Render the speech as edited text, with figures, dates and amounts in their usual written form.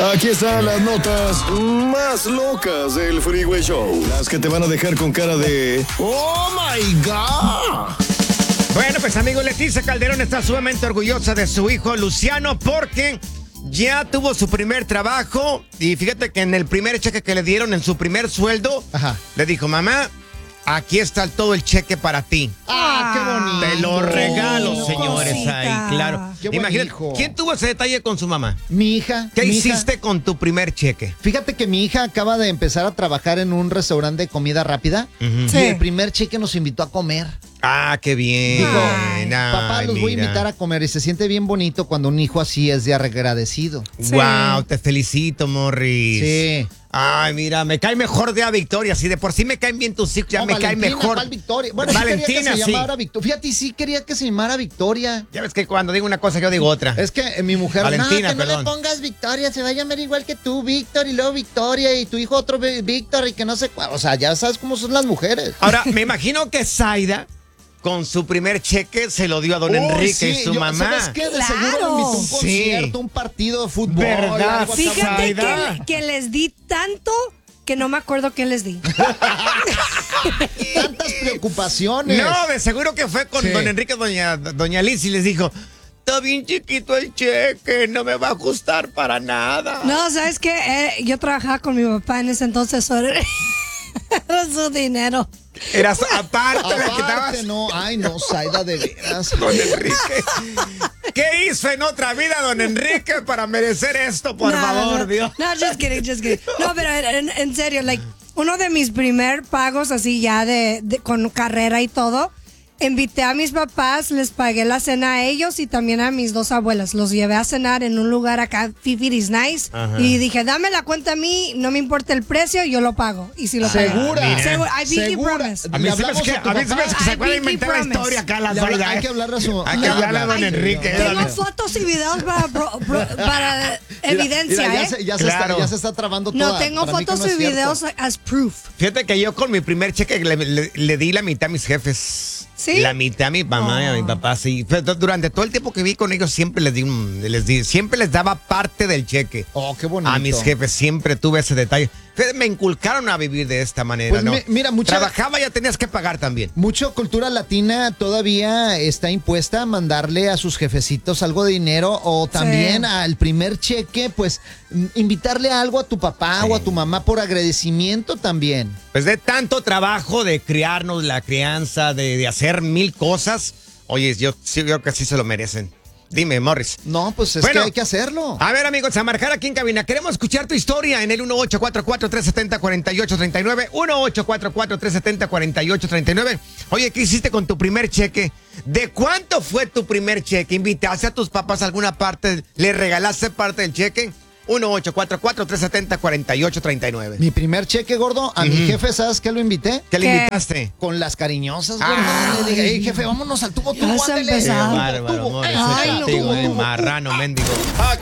Aquí están las notas más locas del Freeway Show. Las que te van a dejar con cara de ¡Oh, my God! Bueno, pues amigos, Leticia Calderón está sumamente orgullosa de su hijo Luciano porque ya tuvo su primer trabajo. Y fíjate que en el primer cheque que le dieron, en su primer sueldo, le dijo: mamá, aquí está todo el cheque para ti. ¡Ah, qué bonito! Te lo regalo, señores, cosita. ahí, claro. Qué buen Imagínate, hijo. ¿quién tuvo ese detalle con su mamá? Mi hija. ¿Qué mi hiciste hija. con tu primer cheque? Fíjate que mi hija acaba de empezar a trabajar en un restaurante de comida rápida. Sí. Y el primer cheque nos invitó a comer. Ah, qué bien. Dijo, Ay, papá, los voy a mira. invitar a comer. Y se siente bien bonito cuando un hijo así es de agradecido. Sí. Wow, te felicito, Morris. Sí. Ay, mira, me cae mejor de a Victoria. Si de por sí me caen bien tus hijos, ya No, me cae Valentina, mejor. ¿cuál Victoria? Bueno, sí Valentina, quería que se sí. llamara Victoria. Fíjate, sí quería que se llamara Victoria. Ya ves que cuando digo una cosa, yo digo otra. Es que mi mujer, Valentina, no, que no perdón. le pongas Victoria, se va a llamar igual que tú, Víctor, y luego Victoria, y tu hijo otro Víctor, y que no sé cuál. O sea, ya sabes cómo son las mujeres. Ahora, me imagino que Zaida, con su primer cheque, se lo dio a don Enrique sí, y su mamá. ¿Sabes qué? De Claro. seguro le invitó a un Sí. concierto, un partido de fútbol. ¿Verdad? algo así. Fíjate Zaida. que les di tanto que no me acuerdo qué les di. Tantas preocupaciones. No, de seguro que fue con Sí. don Enrique, doña Liz, y les dijo: está bien chiquito el cheque, no me va a ajustar para nada. No, ¿sabes qué? Yo trabajaba con mi papá en ese entonces. Era su dinero. Eras aparte de que Aparte, estabas no. Ay, no, Zaida, de veras. don Enrique. ¿Qué hizo en otra vida don Enrique para merecer esto, por No, favor, no, Dios? No, just kidding. No, pero en serio, uno de mis primer pagos así ya con carrera y todo, invité a mis papás, les pagué la cena a ellos y también a mis dos abuelas. Los llevé a cenar en un lugar acá, Fifi's Nice, Ajá. y dije, dame la cuenta a mí, no me importa el precio, yo lo pago. Y si lo pago. ¿Segura? I pinky ¿Segura? promise. A mí se me hace que se acuerda de Ay, inventar la Pinky historia acá, la Zaida. Hay que hablarle a su... Hay que hablarle a don Ay, Enrique. Tengo fotos y videos para evidencia, Mira, ¿eh? ya se está trabando toda. No, tengo Para mí que fotos no es y cierto. videos as proof. Fíjate que yo con mi primer cheque le di la mitad a mis jefes. ¿Sí? La mitad a mi mamá y a mi papá, sí. Pero durante todo el tiempo que vi con ellos siempre siempre les daba parte del cheque. Oh, qué bonito. A mis jefes siempre tuve ese detalle. Me inculcaron a vivir de esta manera, Pues ¿no? mira, Trabajaba, ya tenías que pagar también. Mucha cultura latina todavía está impuesta a mandarle a sus jefecitos algo de dinero o también Sí. al primer cheque, pues invitarle algo a tu papá Sí. o a tu mamá por agradecimiento también. Pues de tanto trabajo, de criarnos, la crianza, de hacer mil cosas. Oye, yo creo que sí se lo merecen. Dime, Morris. No, pues es Bueno, que hay que hacerlo. A ver, amigos, a marcar aquí en cabina. Queremos escuchar tu historia en el 1844-370-4839. 1844-370-4839. Oye, ¿qué hiciste con tu primer cheque? ¿De cuánto fue tu primer cheque? ¿Invitaste a tus papás a alguna parte? ¿Le regalaste parte del cheque? 1844-370-4839. Mi primer cheque, gordo, a mi jefe, ¿sabes qué lo invité? ¿Qué le ¿Qué? invitaste? Con las cariñosas, Ay. gordo. Le dije, hey, jefe, vámonos al tubo, Ya has ándale. empezado. Bárbaro, Morris. Ay, Es no. contigo, marrano, mendigo. Aquí